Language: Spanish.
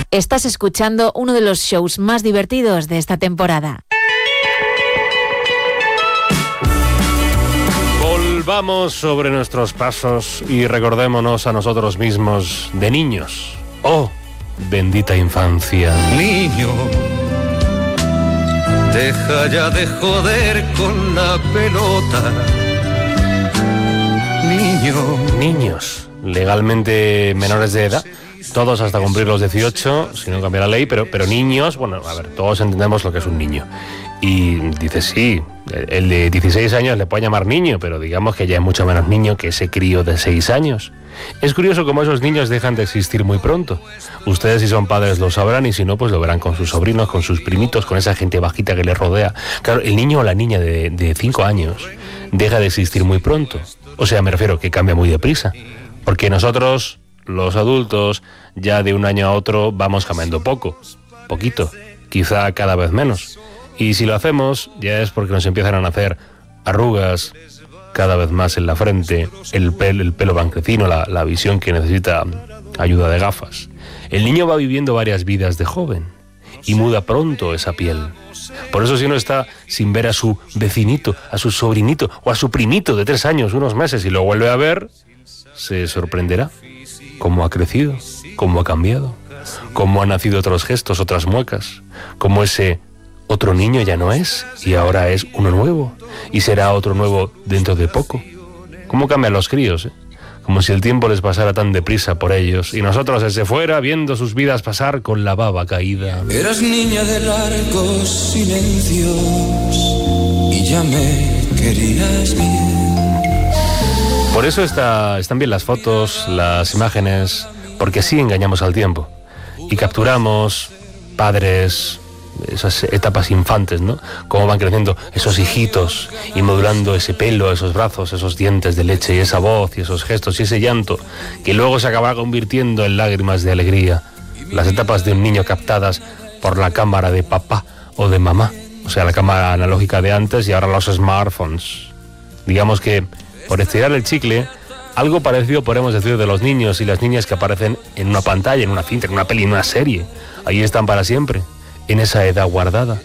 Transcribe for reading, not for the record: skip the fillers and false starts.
Estás escuchando uno de los shows más divertidos de esta temporada. Volvamos sobre nuestros pasos y recordémonos a nosotros mismos de niños. ¡Oh, bendita infancia! Niño, deja ya de joder con la pelota. Niños, legalmente menores de edad, todos hasta cumplir los 18, si no cambia la ley, pero niños, bueno, a ver, todos entendemos lo que es un niño. Y dice, sí, el de 16 años le puede llamar niño, pero digamos que ya es mucho menos niño que ese crío de 6 años. Es curioso cómo esos niños dejan de existir muy pronto. Ustedes, si son padres, lo sabrán, y si no, pues lo verán con sus sobrinos, con sus primitos, con esa gente bajita que les rodea. Claro, el niño o la niña de 5 años deja de existir muy pronto. O sea, me refiero que cambia muy deprisa. Porque nosotros, los adultos, ya de un año a otro vamos cambiando poquito, quizá cada vez menos. Y si lo hacemos, ya es porque nos empiezan a nacer arrugas cada vez más en la frente, el pelo blanquecino, la visión que necesita ayuda de gafas. El niño va viviendo varias vidas de joven y muda pronto esa piel. Por eso, si uno está sin ver a su vecinito, a su sobrinito o a su primito de 3 años, unos meses, y lo vuelve a ver, se sorprenderá cómo ha crecido, cómo ha cambiado, cómo han nacido otros gestos, otras muecas, cómo ese otro niño ya no es y ahora es uno nuevo y será otro nuevo dentro de poco. ¿Cómo cambian los críos, eh? Como si el tiempo les pasara tan deprisa por ellos y nosotros desde fuera viendo sus vidas pasar con la baba caída. Eras niña de largos silencios y ya me querías bien. Por eso están bien las fotos, las imágenes, porque así engañamos al tiempo y capturamos padres, esas etapas infantes, ¿no? Cómo van creciendo esos hijitos y modulando ese pelo, esos brazos, esos dientes de leche y esa voz y esos gestos y ese llanto que luego se acabará convirtiendo en lágrimas de alegría. Las etapas de un niño captadas por la cámara de papá o de mamá, o sea, la cámara analógica de antes y ahora los smartphones. Digamos que, por estirar el chicle, algo parecido podemos decir de los niños y las niñas que aparecen en una pantalla, en una cinta, en una peli, en una serie. Ahí están para siempre, en esa edad guardada,